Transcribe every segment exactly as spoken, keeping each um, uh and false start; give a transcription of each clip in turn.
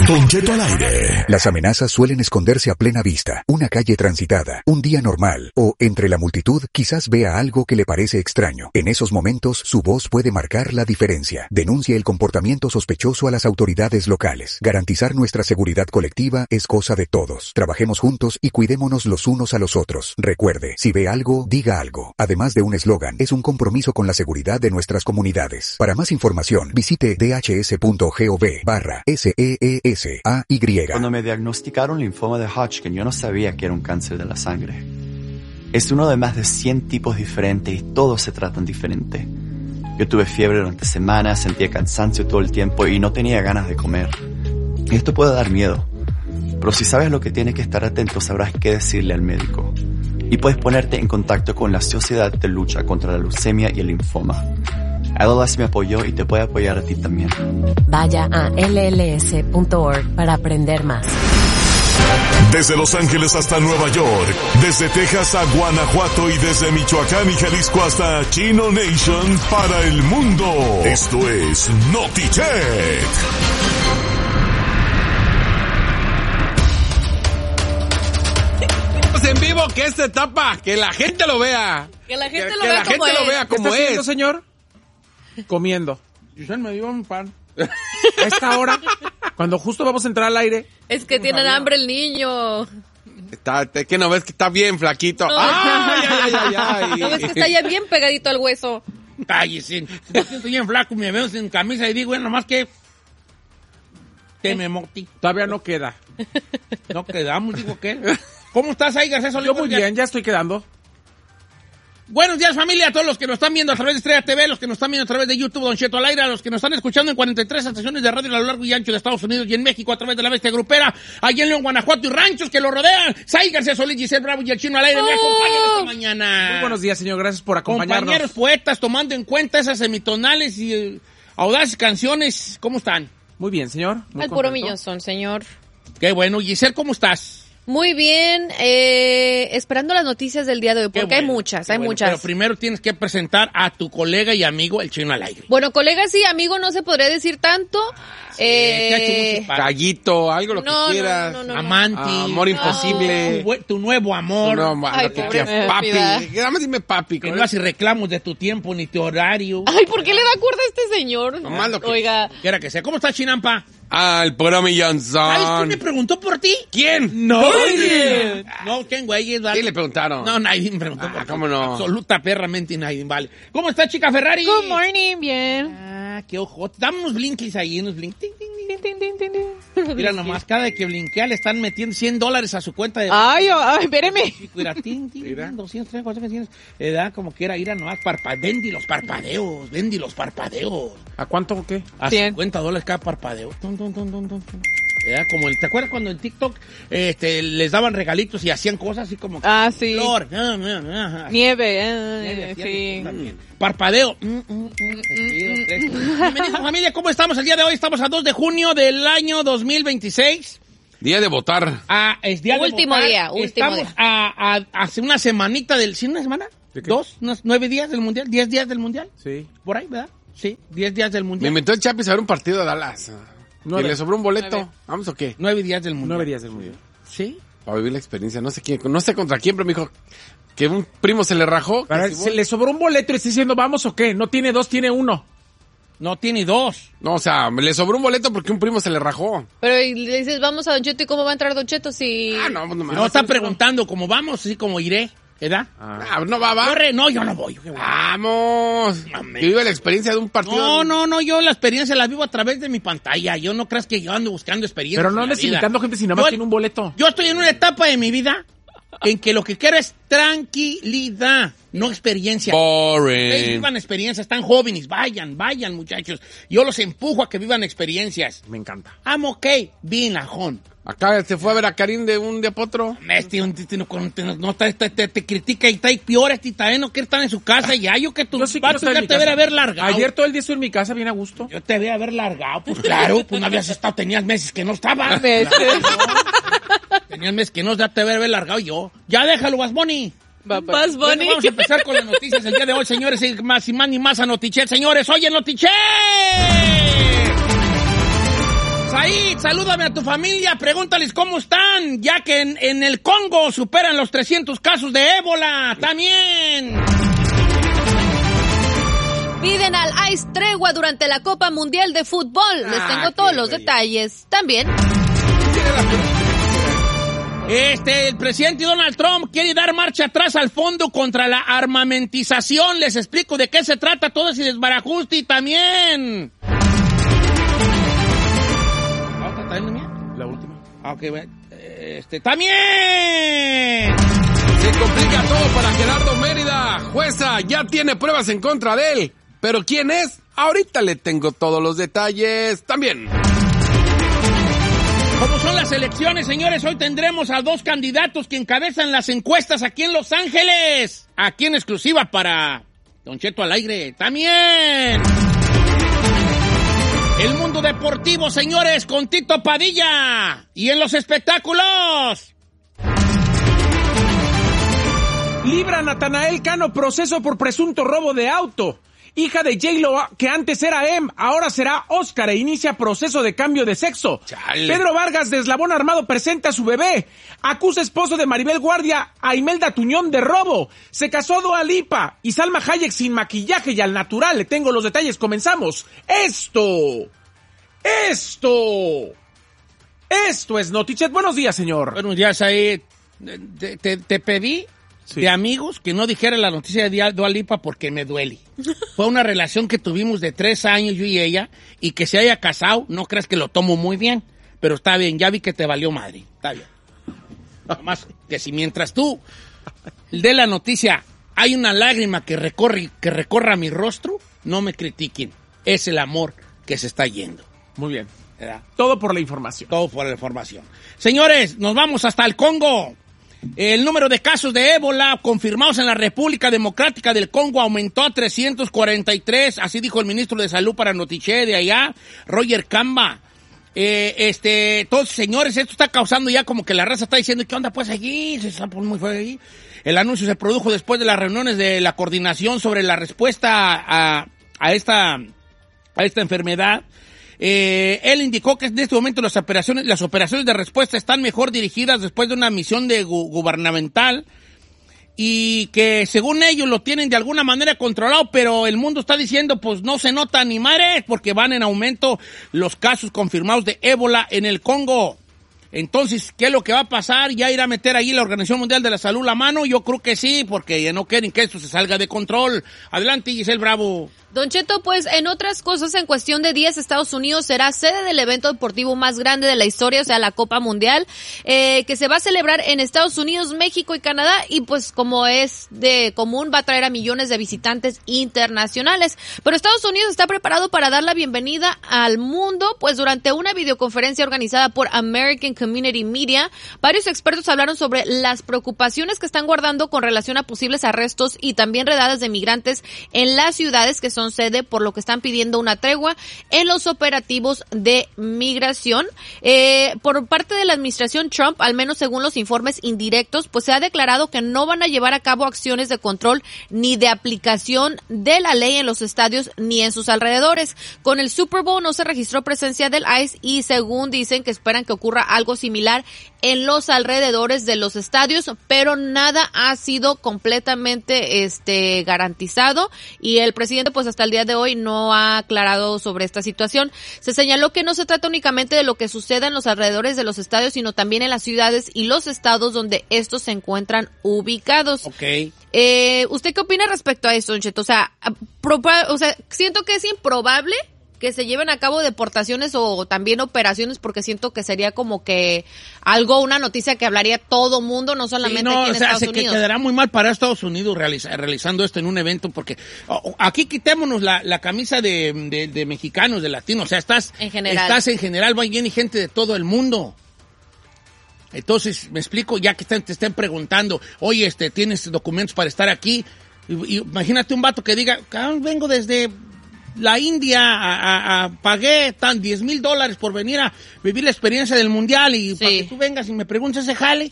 Don Cheto al aire. Las amenazas suelen esconderse a plena vista. Una calle transitada, un día normal, o entre la multitud quizás vea algo que le parece extraño. En esos momentos, su voz puede marcar la diferencia. Denuncia el comportamiento sospechoso a las autoridades locales. Garantizar nuestra seguridad colectiva es cosa de todos. Trabajemos juntos y cuidémonos los unos a los otros. Recuerde, si ve algo, diga algo. Además de un eslogan, es un compromiso con la seguridad de nuestras comunidades. Para más información, visite dhs.gov barra S E E S A Y. Cuando me diagnosticaron linfoma de Hodgkin, yo no sabía que era un cáncer de la sangre. Es uno de más de cien tipos diferentes y todos se tratan diferente. Yo tuve fiebre durante semanas, sentía cansancio todo el tiempo y no tenía ganas de comer. Esto puede dar miedo, pero si sabes lo que tienes que estar atento, sabrás qué decirle al médico. Y puedes ponerte en contacto con la Sociedad de Lucha contra la Leucemia y el Linfoma. L L S me apoyó y te puede apoyar a ti también. Vaya a L L S punto org para aprender más. Desde Los Ángeles hasta Nueva York, desde Texas a Guanajuato y desde Michoacán y Jalisco hasta Chino Nation para el mundo. Esto es Notichet. En vivo, que esta etapa, que la gente lo vea. Que la gente que, lo que vea la como gente es. lo vea como ¿Qué está es. haciendo, señor? Comiendo. Yo me dio un pan. A esta hora, cuando justo vamos a entrar al aire. Es que tienen hambre el niño. Está, es que no ves que está bien flaquito. No. ¡Ay, ay, ay, ay, ay! No ves que está ya bien pegadito al hueso. Cállese. Estoy bien flaco, me veo sin camisa y digo, bueno, nomás que... Que me moti. Todavía no queda. No quedamos, digo que... ¿Cómo estás ahí, Garcés Yo muy bien, ya estoy quedando. Buenos días, familia, a todos los que nos están viendo a través de Estrella T V, los que nos están viendo a través de YouTube, Don Cheto al aire, a los que nos están escuchando en cuarenta y tres estaciones de radio a lo largo y ancho de Estados Unidos y en México a través de la Bestia Grupera, allá en León, Guanajuato y ranchos que lo rodean. Sai García Solís, Giselle Bravo y el Chino al aire. Me acompañan esta mañana. Muy buenos días, señor. Gracias por acompañarnos. Compañeros poetas, tomando en cuenta esas semitonales y eh, audaces canciones. ¿Cómo están? Muy bien, señor. Muy Al puro contento. millón son, señor. Qué bueno. Giselle, ¿cómo estás? Muy bien, eh, esperando las noticias del día de hoy, porque Qué hay bueno, muchas, qué hay bueno. muchas. Pero primero tienes que presentar a tu colega y amigo, el Chino al aire. Bueno, colega sí, amigo no se podría decir tanto. te ha hecho eh, mucho pa- Gallito, algo lo No, que quieras. no, no, no. Amante. Ah, amor imposible. Tu, bue- tu nuevo amor. No, no, Ay, lo que pobre quieras. Papi. Pida. Nada más dime papi. Que con no eso. hace reclamos de tu tiempo ni tu horario. Ay, ¿por qué le da cuerda a este señor? Nomás lo que- Oiga, Quiera que sea. ¿Cómo estás, Chinampa? Ah, el puro millón ¿Sabes son. quién me preguntó por ti? ¿Quién? No, no, ¿quién, güey? ¿Qué le preguntaron? No, nadie me preguntó. Ah, por ti. ¿cómo no? Absoluta perramente nadie, vale. ¿Cómo está, chica Ferrari? good morning, bien. Ah, qué ojo. Dame unos blinkies ahí, unos blinkies. Mira nomás, cada vez que blinkea le están metiendo cien dólares a su cuenta de... Ay, oh, ay, espéreme. Chico, mira, tin, tin, tin, doscientos, trescientos, cuatrocientos, le da como quiera ir a nomás parpa, vendi los parpadeos, vendi los parpadeos. ¿A cuánto o qué? A cien. cincuenta dólares cada parpadeo. Tum, tum, tum, tum, tum. Le da como el, ¿te acuerdas cuando en TikTok este, les daban regalitos y hacían cosas así como... Ah, sí. Flor. ah, ah, ah, ah. Nieve, Nieve, eh, sí, sí. también. Parpadeo. Mm, mm, mm. Bienvenidos, familia. ¿Cómo estamos el día de hoy? Estamos a dos de junio del año dos mil veintiséis. Día de votar. Ah, es día de Último votar. día, último Estamos día. A, a, hace una semanita del... ¿Sí, una semana? ¿De qué? ¿Dos? ¿Unos nueve días del Mundial? ¿Diez días del Mundial? Sí. Por ahí, ¿verdad? Sí, diez días del Me Mundial. inventó el Chapis a ver un partido de Dallas. Nueve. Y le sobró un boleto. Nueve. ¿Vamos o qué? Nueve días del Mundial. Nueve días del mundial. Sí. Para vivir la experiencia. No sé quién, no sé contra quién, pero me dijo que un primo se le rajó. que Ahora, si se vos- le sobró un boleto y está diciendo, ¿vamos o qué? No tiene dos, tiene uno. No tiene dos. No, o sea, me le sobró un boleto porque un primo se le rajó. Pero y le dices, vamos a Don Cheto, ¿y cómo va a entrar Don Cheto si...? Ah, no, no, No, está preguntando cómo vamos, así como iré, ¿verdad? Ah, no va, va. Corre, no, yo no voy. yo voy. Vamos. Mame. Que vive la experiencia de un partido. No, no, no, yo la experiencia la vivo a través de mi pantalla. Yo no creas que yo ando buscando experiencia. Pero no en la andes vida. invitando gente si nada más Yo- tiene un boleto. Yo estoy en una etapa de mi vida en que lo que quiero es tranquilidad, no experiencia. Ustedes Boring. vivan experiencias, están jóvenes, vayan, vayan, muchachos. Yo los empujo a que vivan experiencias. Me encanta. I'm okay being a home. Acá se fue a ver a Karim de un día para otro. Este, un- este, no, con- te, no, te, te, te- te critica y está ahí peor, este también no quiere estar en su casa ya. Yo que tú Yo sí quiero vas a estar en mi te ver casa. a ver largado. Ayer todo el día estuve en mi casa bien a gusto. Yo te voy a ver largado, pues claro, pues no habías estado, tenías meses que no estabas. Meses. Tenías meses que no, ya te voy a ver largado yo. Ya déjalo, Bad Bunny. Más Bueno, Bunny. vamos a empezar con las noticias el día de hoy, señores, y más y más ni más a Notichet, señores. Oye, Notichet. Said, salúdame a tu familia, pregúntales cómo están, ya que en, en el Congo superan los trescientos casos de ébola. También. Piden al I C E tregua durante la Copa Mundial de Fútbol. Les Ah, tengo todos qué los bello. detalles. También. Este, el presidente Donald Trump quiere dar marcha atrás al fondo contra la armamentización. Les explico de qué se trata todo ese desbarajuste y también... ¿La otra también es mía? La última. Ah, ok, bueno. Este, también... Se complica todo para Gerardo Mérida. Jueza ya tiene pruebas en contra de él. ¿Pero quién es? Ahorita le tengo todos los detalles. También. Como son las elecciones, señores, hoy tendremos a dos candidatos que encabezan las encuestas aquí en Los Ángeles. Aquí en exclusiva para Don Cheto al aire. También. El mundo deportivo, señores, con Tito Padilla. Y en los espectáculos. Libra Natanael Cano proceso por presunto robo de auto. Hija de J-Lo, que antes era M, ahora será Oscar e inicia proceso de cambio de sexo. Chale. Pedro Vargas de Eslabón Armado presenta a su bebé. Acusa esposo de Maribel Guardia a Imelda Tuñón de robo. Se casó Dua Lipa y Salma Hayek sin maquillaje y al natural. Le tengo los detalles, comenzamos. Esto, esto, esto es Notichet. Buenos días, señor. Buenos días, ahí. Te, te, te pedí Sí. de amigos que no dijera la noticia de Dua Lipa porque me duele. Fue una relación que tuvimos de tres años yo y ella, y que se haya casado, no creas que lo tomo muy bien, pero está bien, ya vi que te valió madre, está bien. Nomás que si mientras tú de la noticia hay una lágrima que recorre, que recorra mi rostro, no me critiquen, es el amor que se está yendo. Muy bien. ¿Verdad? Todo por la información. Todo por la información. Señores, nos vamos hasta el Congo. El número de casos de ébola confirmados en la República Democrática del Congo aumentó a trescientos cuarenta y tres, así dijo el ministro de Salud para Notiche de allá, Roger Kamba. Eh, este, entonces, señores, esto está causando ya como que la raza está diciendo, ¿qué onda pues allí? Se está poniendo muy fuerte allí. El anuncio se produjo después de las reuniones de la coordinación sobre la respuesta a, a esta, a esta enfermedad. Eh, él indicó que en este momento las operaciones, las operaciones de respuesta están mejor dirigidas después de una misión de gu- gubernamental y que según ellos lo tienen de alguna manera controlado, pero el mundo está diciendo pues no se nota ni madre porque van en aumento los casos confirmados de ébola en el Congo. Entonces, ¿qué es lo que va a pasar? ¿Ya irá a meter ahí la Organización Mundial de la Salud la mano? Yo creo que sí, porque ya no quieren que esto se salga de control. Adelante, Giselle Bravo. Don Cheto, pues en otras cosas, en cuestión de días, Estados Unidos será sede del evento deportivo más grande de la historia, o sea, la Copa Mundial, eh, que se va a celebrar en Estados Unidos, México y Canadá, y pues como es de común, va a traer a millones de visitantes internacionales. Pero Estados Unidos está preparado para dar la bienvenida al mundo, pues durante una videoconferencia organizada por American Community Media, varios expertos hablaron sobre las preocupaciones que están guardando con relación a posibles arrestos y también redadas de migrantes en las ciudades que son sede, por lo que están pidiendo una tregua en los operativos de migración. Eh, por parte de la administración Trump, al menos según los informes indirectos, pues se ha declarado que no van a llevar a cabo acciones de control ni de aplicación de la ley en los estadios ni en sus alrededores. Con el Super Bowl no se registró presencia del I C E y según dicen que esperan que ocurra algo similar en los alrededores de los estadios, pero nada ha sido completamente este garantizado y el presidente pues hasta el día de hoy no ha aclarado sobre esta situación. Se señaló que no se trata únicamente de lo que suceda en los alrededores de los estadios, sino también en las ciudades y los estados donde estos se encuentran ubicados. Ok. Eh, ¿usted qué opina respecto a esto, Don Cheto? O sea, proba- o sea, siento que es improbable que se lleven a cabo deportaciones o también operaciones, porque siento que sería como que algo, una noticia que hablaría todo mundo, no solamente Sí, no, aquí en o sea, Estados se que Unidos. quedará muy mal para Estados Unidos realiza- realizando esto en un evento, porque oh, aquí quitémonos la, la camisa de, de, de mexicanos, de latinos, o sea, estás En general. estás en general, va bien y gente de todo el mundo. Entonces, me explico, ya que estén, te estén preguntando, oye, este, ¿tienes documentos para estar aquí? Y, y, imagínate un vato que diga, "Ah, vengo desde la India, a, a, a pagué tan diez mil dólares por venir a vivir la experiencia del mundial y Sí. para que tú vengas y me preguntes ese jale.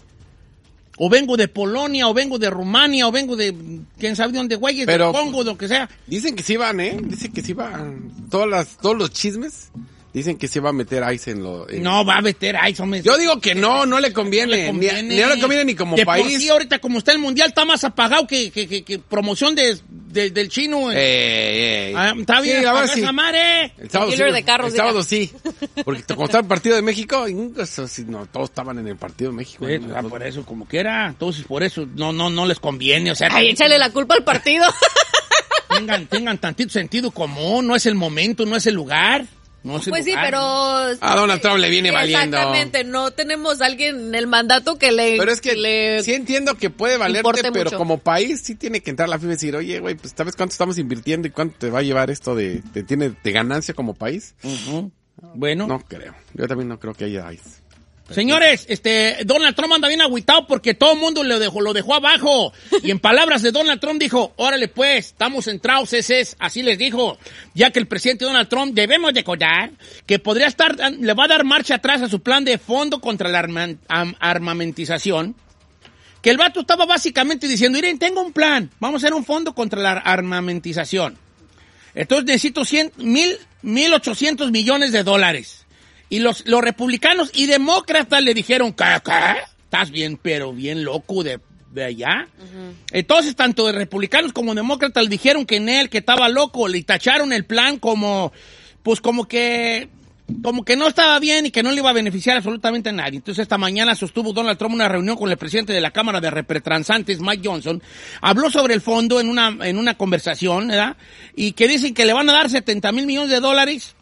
O vengo de Polonia, o vengo de Rumania, o vengo de quién sabe de dónde, güeyes, Pero- de Congo, de lo que sea. Dicen que sí van, ¿eh? Dicen que sí van. Todas las, todos los chismes Dicen que se va a meter Ice en lo... en- No va a meter Ice, hombre. Yo digo que no, no le conviene. No le conviene. Ni, ni no le conviene ni como de por país. sí, ahorita como está el mundial, está más apagado que, que, que, que promoción de, de- del chino. Eh, eh. Ah, está bien, Sí, la apagada verdad sí. esa madre. El sábado, sí, dealer de carros, el sábado sí. Porque como estaba el partido de México, y eso sí, no, todos estaban en el partido de México. Sí, ¿no? ah, por eso, como quiera. Entonces, por eso no, no, no les conviene. O sea, Ay, échale la culpa al partido. tengan, tengan tantito sentido común. No es el momento, no es el lugar. No es el Pues sí, lugar. pero... A Donald Trump le viene valiendo. Exactamente, no tenemos a alguien en el mandato que le... Pero es que le- sí entiendo que puede valerte, importe pero mucho. como país sí tiene que entrar la FIFA y decir, oye, güey, pues ¿sabes cuánto estamos invirtiendo y cuánto te va a llevar esto de, de, tiene de ganancia como país? Ujú. Bueno. No creo. Yo también no creo que haya ice. Señores, este, Donald Trump anda bien agüitado porque todo el mundo lo dejó, lo dejó abajo. Y en palabras de Donald Trump dijo, órale pues, estamos centrados, ese es, así les dijo. Ya que el presidente Donald Trump, debemos recordar que podría estar, le va a dar marcha atrás a su plan de fondo contra la arma- am- armamentización. Que el vato estaba básicamente diciendo, miren, tengo un plan, vamos a hacer un fondo contra la armamentización. Entonces necesito cien, mil, mil ochocientos millones de dólares. Y los, los republicanos y demócratas le dijeron, ¿qué, qué? Estás bien, pero bien loco de, de allá. Uh-huh. Entonces, tanto de republicanos como demócratas le dijeron que en él, que estaba loco, le tacharon el plan como, pues como que, como que no estaba bien y que no le iba a beneficiar absolutamente a nadie. Entonces, esta mañana sostuvo Donald Trump una reunión con el presidente de la Cámara de Representantes, Mike Johnson. Habló sobre el fondo en una, en una conversación, ¿verdad? Y que dicen que le van a dar setenta mil millones de dólares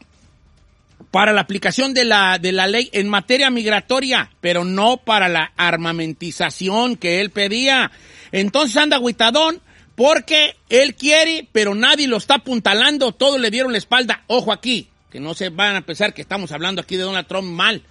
para la aplicación de la, de la ley en materia migratoria, pero no para la armamentización que él pedía. Entonces anda agüitadón porque él quiere, pero nadie lo está apuntalando, todos le dieron la espalda. Ojo aquí, que no se van a pensar que estamos hablando aquí de Donald Trump mal.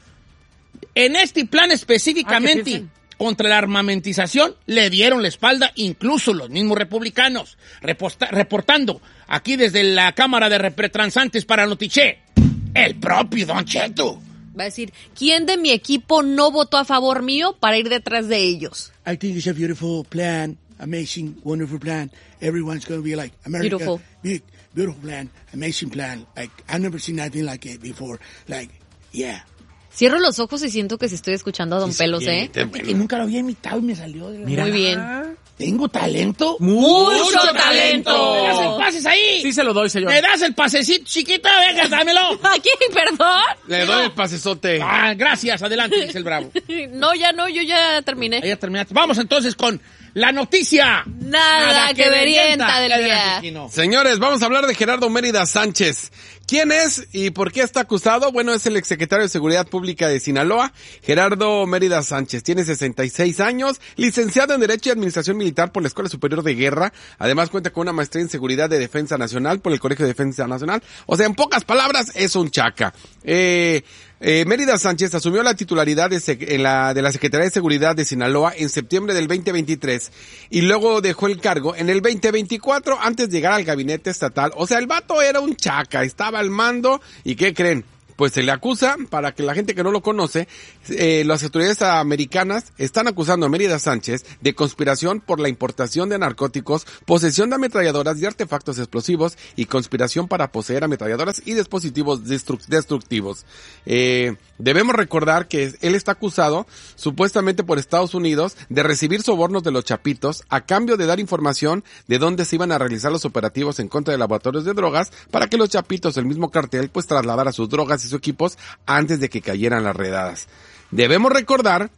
En este plan específicamente Ah, contra la armamentización le dieron la espalda incluso los mismos republicanos, reposta, reportando aquí desde la Cámara de Representantes para Notiche. El propio Don Cheto. Va a decir, ¿quién de mi equipo no votó a favor mío para ir detrás de ellos? I think it's a beautiful plan, amazing, wonderful plan. Everyone's going to be like, America, Beautiful. Big, beautiful plan, amazing plan. Like, I've never seen anything like it before. Like, yeah. Cierro los ojos y siento que se estoy escuchando a Don Sí, Pelos, sí, ¿eh? fíjate que nunca lo había imitado y me salió. De Muy bien. ¿Tengo talento? ¡Mucho talento! ¿Me das el pases ahí? Sí se lo doy, señor. ¿Me das el pasecito, chiquita? Venga, dámelo. ¿Aquí? ¿Perdón? Le doy el pasesote. Ah, gracias. Adelante, dice el Bravo. No, ya no, yo ya terminé. Ahí ya terminaste. Vamos entonces con la noticia. Nada, que verienta del Adelante, día. Chino. Señores, vamos a hablar de Gerardo Mérida Sánchez. ¿Quién es y por qué está acusado? Bueno, es el exsecretario de Seguridad Pública de Sinaloa, Gerardo Mérida Sánchez. Tiene sesenta y seis años, licenciado en Derecho y Administración Militar por la Escuela Superior de Guerra. Además cuenta con una maestría en Seguridad de Defensa Nacional por el Colegio de Defensa Nacional. O sea, en pocas palabras, es un chaca. Eh... Eh, Mérida Sánchez asumió la titularidad de, sec- en la, de la Secretaría de Seguridad de Sinaloa en septiembre del veinte veintitrés y luego dejó el cargo en el veinte veinticuatro antes de llegar al gabinete estatal. O sea, el vato era un chaca, estaba al mando y ¿qué creen? Pues se le acusa, para que la gente que no lo conoce, eh, las autoridades americanas están acusando a Mérida Sánchez de conspiración por la importación de narcóticos, posesión de ametralladoras y artefactos explosivos y conspiración para poseer ametralladoras y dispositivos destru- destructivos. Eh, debemos recordar que él está acusado, supuestamente por Estados Unidos, de recibir sobornos de los chapitos a cambio de dar información de dónde se iban a realizar los operativos en contra de laboratorios de drogas para que los chapitos, el mismo cartel, pues trasladara sus drogas y sus equipos antes de que cayeran las redadas. Debemos recordar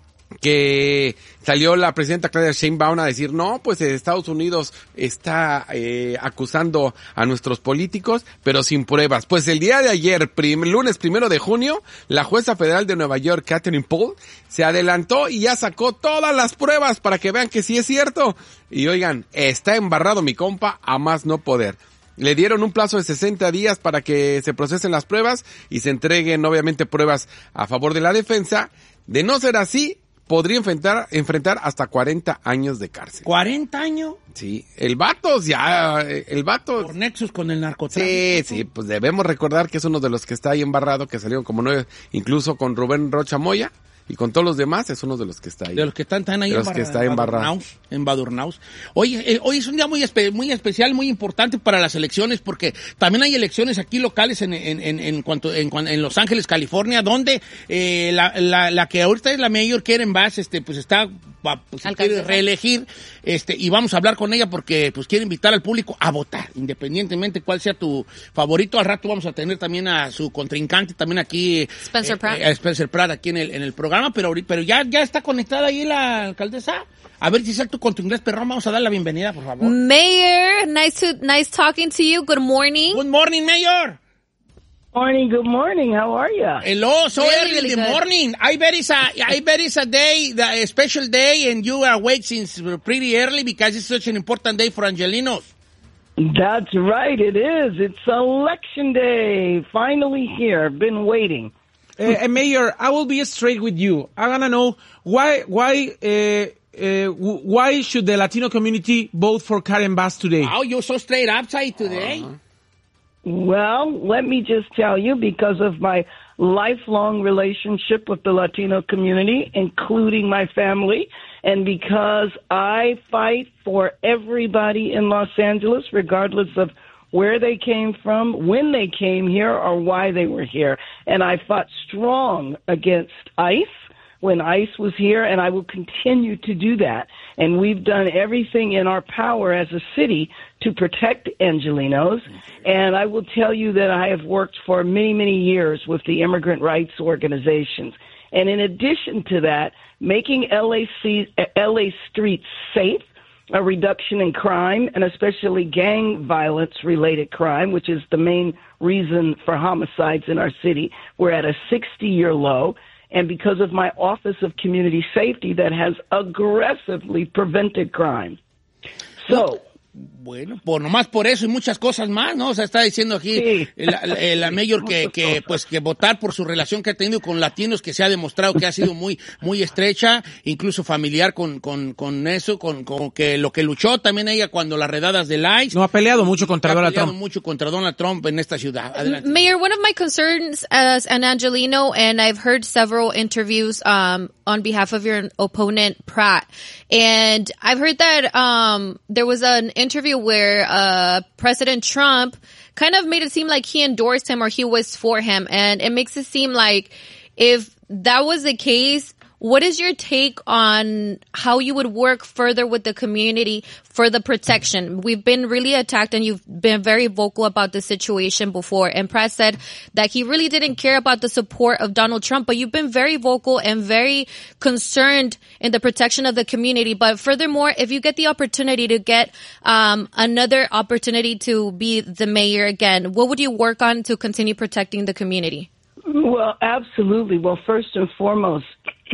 que salió la presidenta Claudia Sheinbaum a decir, no, pues Estados Unidos está eh, acusando a nuestros políticos, pero sin pruebas. Pues el día de ayer, prim, lunes primero de junio, la jueza federal de Nueva York, Catherine Paul, se adelantó y ya sacó todas las pruebas para que vean que sí es cierto. Y oigan, está embarrado mi compa a más no poder. Le dieron un plazo de sesenta días para que se procesen las pruebas y se entreguen obviamente pruebas a favor de la defensa. De no ser así, podría enfrentar, enfrentar hasta cuarenta años de cárcel. ¿cuarenta años? Sí, el vato ya, el vato... Por nexos con el narcotráfico. Sí, sí, pues debemos recordar que es uno de los que está ahí embarrado, que salieron como nueve, incluso con Rubén Rocha Moya. y con todos los demás es uno de los que está ahí. De los que están, están ahí de en, los Barra, que está en Badurnaus, en Badurnaus. Hoy, eh, hoy es un día muy, espe muy especial, muy importante para las elecciones, porque también hay elecciones aquí locales en, en, en, en, cuanto, en, en Los Ángeles, California, donde eh, la, la, la que ahorita es la mayor, Karen Bass, este, pues está, pues, se quiere reelegir, este, y vamos a hablar con ella porque pues quiere invitar al público a votar, independientemente cuál sea tu favorito. Al rato vamos a tener también a su contrincante, también aquí, Spencer eh, Pratt. eh, a Spencer Pratt aquí en el, en el programa, pero, pero ya, ya está conectada ahí la alcaldesa. A ver, Giselle, tú con tu inglés perrón, vamos a dar la bienvenida, por favor. Mayor, nice to nice talking to you. Good morning. Good morning, Mayor. Morning, good morning. How are you? Hello, so Really, early really in the good. morning. I bet it's a, I bet it's a day, the- a special day, and you are awake since pretty early because it's such an important day for Angelinos. That's right, it is. It's election day. Finally here. I've been waiting. Uh, Mayor, I will be straight with you. I wanna know why, why, uh, uh, w- why should the Latino community vote for Karen Bass today? Oh, you're so straight upside today. Uh-huh. Well, let me just tell you, because of my lifelong relationship with the Latino community, including my family, and because I fight for everybody in Los Angeles, regardless of where they came from, when they came here, or why they were here. And I fought strong against ICE when ICE was here, and I will continue to do that. And we've done everything in our power as a city to protect Angelinos. And I will tell you that I have worked for many, many years with the immigrant rights organizations. And in addition to that, making L A, C, L A streets safe, a reduction in crime, and especially gang violence-related crime, which is the main reason for homicides in our city. We're at a sixty-year low. And because of my Office of Community Safety that has aggressively prevented crime. So, Bueno, pues nomás por eso y muchas cosas más, ¿no? O sea, está diciendo aquí Sí. la, la, la mayor que, que, pues, que votar por su relación que ha tenido con latinos, que se ha demostrado que ha sido muy, muy estrecha, incluso familiar con, con, con eso, con, con que lo que luchó también ella cuando las redadas del ICE. No ha peleado mucho contra ha Donald peleado Trump. mucho contra Donald Trump en esta ciudad. Adelante. Mayor, one of my concerns as an Angelino, and I've heard several interviews um, on behalf of your opponent, Pratt, and I've heard that um, there was an interview where uh, President Trump kind of made it seem like he endorsed him or he was for him, and it makes it seem like if that was the case, what is your take on how you would work further with the community for the protection? We've been really attacked and you've been very vocal about the situation before. And Pratt said that he really didn't care about the support of Donald Trump, but you've been very vocal and very concerned in the protection of the community. But furthermore, if you get the opportunity to get um, another opportunity to be the mayor again, what would you work on to continue protecting the community? well, absolutely. Well, first and foremost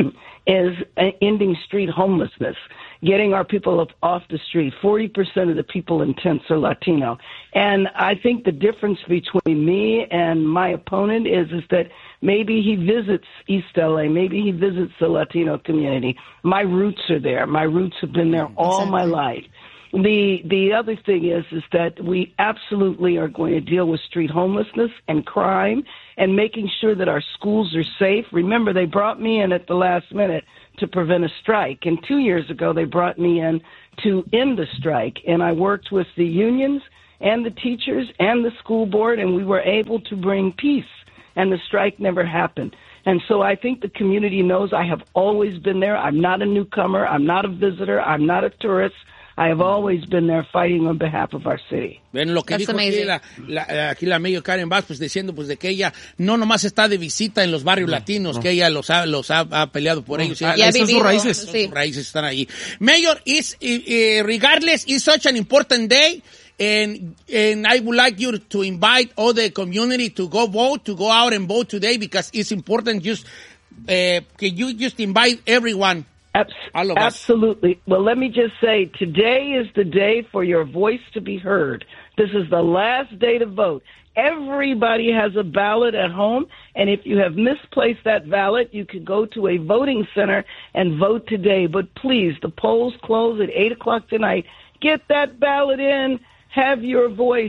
is ending street homelessness, getting our people up off the street. forty percent of the people in tents are Latino. And I think the difference between me and my opponent is, is that maybe he visits East L A, maybe he visits the Latino community. My roots are there. My roots have been there all my life. The the other thing is is that we absolutely are going to deal with street homelessness and crime and making sure that our schools are safe. Remember, they brought me in at the last minute to prevent a strike. And two years ago, they brought me in to end the strike. And I worked with the unions and the teachers and the school board, and we were able to bring peace. And the strike never happened. And so I think the community knows I have always been there. I'm not a newcomer. I'm not a visitor. I'm not a tourist. I have always been there fighting on behalf of our city. Ven lo que That's dijo aquí la, la, aquí la mayor Karen Bass, pues diciendo pues de que ella no nomás está de visita en los barrios no, latinos, no. que ella los ha, los ha, ha peleado por no. ellos. Ah, esas son sus raíces. Sí. Sus raíces están allí. Mayor, is, uh, regardless, it's such an important day. And and I would like you to invite all the community to go vote, to go out and vote today, because it's important. Just uh, can you just invite everyone? Abs- absolutely. Well, let me just say, today is the day for your voice to be heard. This is the last day to vote. Everybody has a ballot at home, and if you have misplaced that ballot, you can go to a voting center and vote today. But please, the polls close at eight o'clock tonight. Get that ballot in. Have your voice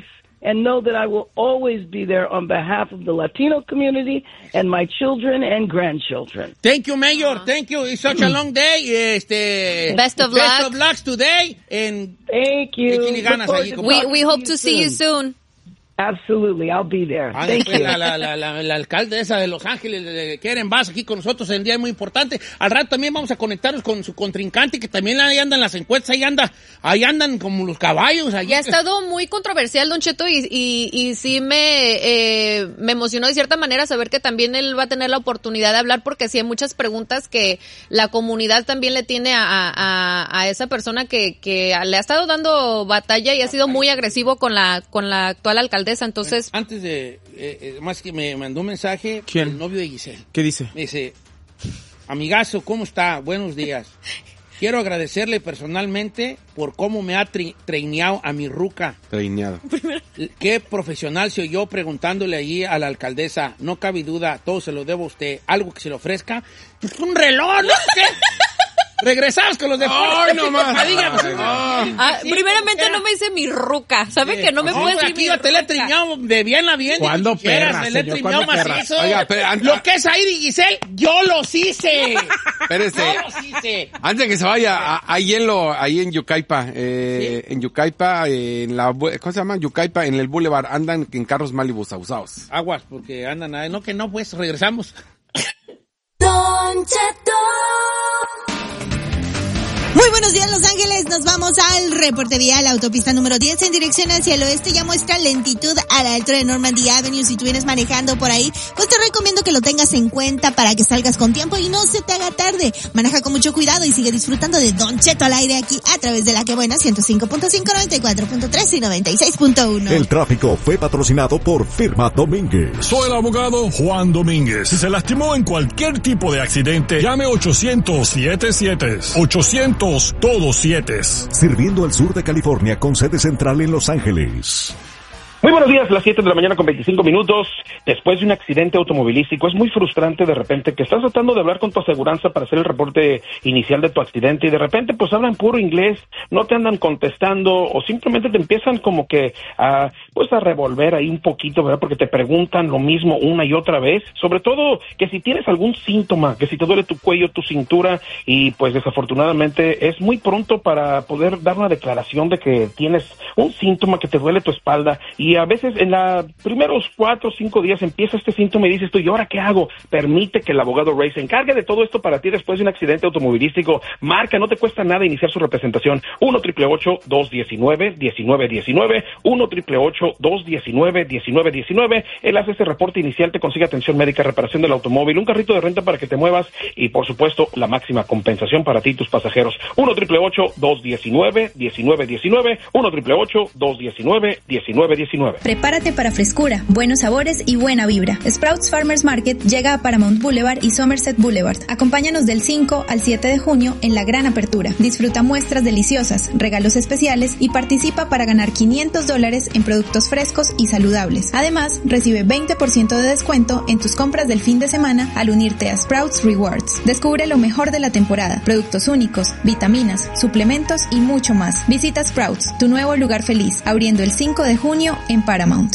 and know that I will always be there on behalf of the Latino community and my children and grandchildren. Thank you, Mayor. Uh-huh. Thank you. It's such a long day. Este, best of best luck. Best of luck today. And thank you. We, we hope to see you soon. Absolutely, I'll be there. Ah, Thank you. La, la, la, la, la alcaldesa de Los Ángeles, de Karen Bass, aquí con nosotros en el día muy importante. Al rato también vamos a conectarnos con su contrincante, que también ahí andan las encuestas, ahí anda, ahí andan como los caballos. Y ha estado muy controversial, Don Cheto, y, y, y sí me, eh, me emocionó de cierta manera saber que también él va a tener la oportunidad de hablar, porque sí hay muchas preguntas que la comunidad también le tiene a, a, a esa persona que, que le ha estado dando batalla y ha sido muy agresivo con la, con la actual alcaldesa. Entonces, bueno, antes de, eh, eh, más que me mandó un mensaje. ¿Quién? El novio de Giselle. ¿Qué dice? Me dice, amigazo, ¿cómo está? Buenos días. Quiero agradecerle personalmente por cómo me ha tri- treineado a mi ruca. Treineado. Qué profesional soy yo, preguntándole allí a la alcaldesa. No cabe duda, todo se lo debo a usted. Algo que se le ofrezca. Pues un reloj, ¿no? ¿Qué? Regresamos con los deportes. ¡Ay, no más! Ah, primeramente no me dice mi ruca. ¿Sabe sí, que no me puede decir aquí yo te le he triñado de bien a bien. ¿Cuándo perras, Me le he triñado macizo. Oiga, pero antes, lo que es Aida y Giselle, yo los hice. Espérese. Yo los hice. Antes de que se vaya, ahí en lo, ahí en Yucaipa, eh, ¿sí? En Yucaipa, eh, en la, ¿cómo se llama? Yucaipa, en el Boulevard, andan en carros Malibu usados. Aguas, porque andan ahí. No, que no, pues, regresamos. Don Cheto. Muy buenos días, Los Ángeles. Nos vamos al reporte vial. La autopista número diez en dirección hacia el oeste ya muestra lentitud a la altura de Normandy Avenue. Si tú vienes manejando por ahí, pues te recomiendo que lo tengas en cuenta para que salgas con tiempo y no se te haga tarde. Maneja con mucho cuidado y sigue disfrutando de Don Cheto al aire aquí a través de La Que Buena ciento cinco punto cinco, noventa y cuatro punto tres y noventa y seis punto uno. El tráfico fue patrocinado por Firma Domínguez. Soy el abogado Juan Domínguez. Si se lastimó en cualquier tipo de accidente, llame ochocientos siete siete. ochocientos todos siete. Sirviendo al sur de California con sede central en Los Ángeles. Muy buenos días, las siete de la mañana con veinticinco minutos. Después de un accidente automovilístico, es muy frustrante de repente que estás tratando de hablar con tu aseguranza para hacer el reporte inicial de tu accidente y de repente pues hablan puro inglés, no te andan contestando o simplemente te empiezan como que a, pues a revolver ahí un poquito, ¿verdad? Porque te preguntan lo mismo una y otra vez. Sobre todo que si tienes algún síntoma, que si te duele tu cuello, tu cintura y pues desafortunadamente es muy pronto para poder dar una declaración de que tienes un síntoma, que te duele tu espalda y Y a veces en los primeros cuatro o cinco días empieza este síntoma y dices tú, ¿y ahora qué hago? Permite que el abogado Ray se encargue de todo esto para ti después de un accidente automovilístico. Marca, no te cuesta nada iniciar su representación. uno triple ocho dos diecinueve diecinueve diecinueve, uno triple ocho dos diecinueve diecinueve diecinueve. Él hace ese reporte inicial, te consigue atención médica, reparación del automóvil, un carrito de renta para que te muevas y por supuesto la máxima compensación para ti y tus pasajeros. uno triple ocho dos diecinueve diecinueve diecinueve, uno triple ocho dos diecinueve diecinueve diecinueve. Prepárate para frescura, buenos sabores y buena vibra. Sprouts Farmers Market llega a Paramount Boulevard y Somerset Boulevard. Acompáñanos del cinco al siete de junio en la gran apertura. Disfruta muestras deliciosas, regalos especiales y participa para ganar quinientos dólares en productos frescos y saludables. Además, recibe veinte por ciento de descuento en tus compras del fin de semana al unirte a Sprouts Rewards. Descubre lo mejor de la temporada, productos únicos, vitaminas, suplementos y mucho más. Visita Sprouts, tu nuevo lugar feliz, abriendo el cinco de junio en Paramount.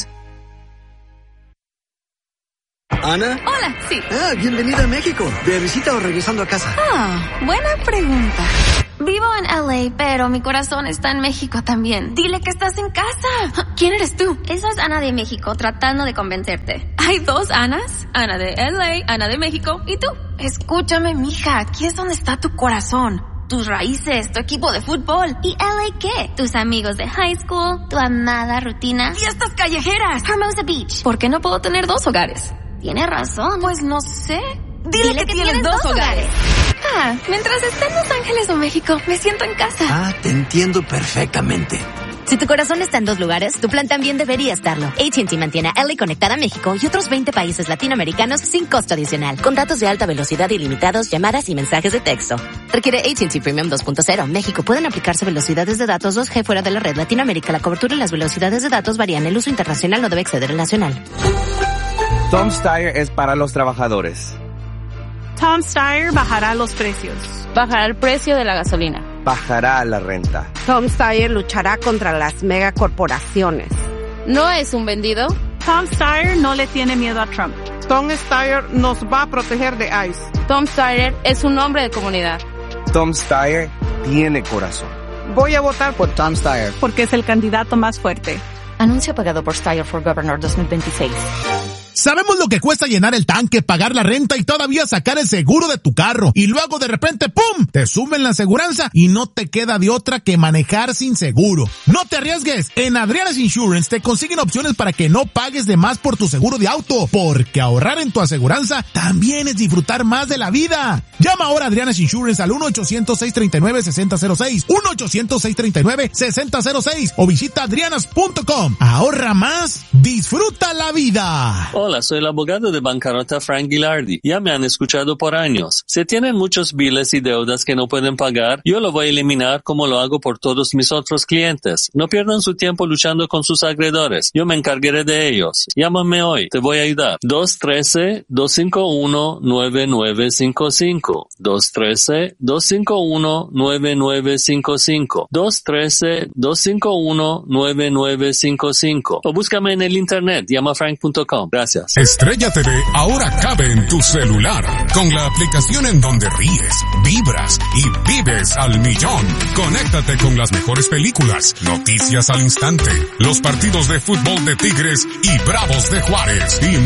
¿Ana? Hola, sí. Ah, bienvenida a México. ¿De visita o regresando a casa? Ah, buena pregunta. Vivo en L A, pero mi corazón está en México también. Dile que estás en casa. ¿Quién eres tú? Eso es Ana de México, tratando de convencerte. ¿Hay dos Anas? Ana de L A, Ana de México, ¿y tú? Escúchame, mija, aquí es donde está tu corazón. Tus raíces, tu equipo de fútbol. ¿Y L A qué? Tus amigos de high school, tu amada rutina. ¡Fiestas callejeras! Hermosa Beach. ¿Por qué no puedo tener dos hogares? Tienes razón. Pues no sé. Dile, Dile que, que tienes, tienes dos hogares. hogares. Ah, mientras esté en Los Ángeles o México, me siento en casa. Ah, te entiendo perfectamente. Si tu corazón está en dos lugares, tu plan también debería estarlo. A T and T mantiene a L A conectada a México y otros veinte países latinoamericanos sin costo adicional. Con datos de alta velocidad ilimitados, llamadas y mensajes de texto. Requiere A T and T Premium dos punto cero. México. Pueden aplicarse velocidades de datos dos G fuera de la red. Latinoamérica. La cobertura y las velocidades de datos varían. El uso internacional no debe exceder el nacional. Tom's Tire es para los trabajadores. Tom's Tire bajará los precios. Bajará el precio de la gasolina. Bajará la renta. Tom's Tire luchará contra las megacorporaciones. ¿No es un vendido? Tom Steyer no le tiene miedo a Trump. Tom Steyer nos va a proteger de ICE. Tom Steyer es un hombre de comunidad. Tom Steyer tiene corazón. Voy a votar por Tom Steyer. Porque es el candidato más fuerte. Anuncio pagado por Steyer for Governor dos mil veintiséis. Sabemos lo que cuesta llenar el tanque, pagar la renta y todavía sacar el seguro de tu carro. Y luego de repente, ¡pum!, te suben la aseguranza y no te queda de otra que manejar sin seguro. No te arriesgues. En Adriana's Insurance te consiguen opciones para que no pagues de más por tu seguro de auto. Porque ahorrar en tu aseguranza también es disfrutar más de la vida. Llama ahora a Adriana's Insurance al uno ochocientos, seiscientos treinta y nueve, sesenta cero seis. uno ochocientos, seiscientos treinta y nueve, sesenta cero seis. O visita adrianas punto com. Ahorra más. Disfruta la vida. Hola, soy el abogado de bancarrota Frank Gilardi. Ya me han escuchado por años. Si tienen muchos biles y deudas que no pueden pagar, yo lo voy a eliminar como lo hago por todos mis otros clientes. No pierdan su tiempo luchando con sus acreedores. Yo me encargaré de ellos. Llámame hoy. Te voy a ayudar. dos uno tres, dos cinco uno, nueve nueve cinco cinco. dos uno tres, dos cinco uno, nueve nueve cinco cinco. dos uno tres, dos cinco uno, nueve nueve cinco cinco. O búscame en el internet. Llama frank punto com. Gracias. Estrella T V ahora cabe en tu celular, con la aplicación en donde ríes, vibras y vives al millón. Conéctate con las mejores películas, noticias al instante, los partidos de fútbol de Tigres y Bravos de Juárez y